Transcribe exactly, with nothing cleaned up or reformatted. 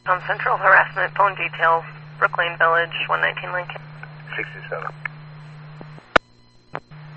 Um, Central Harassment, phone details, Brooklyn Village, one nineteen Lincoln. sixty-seven.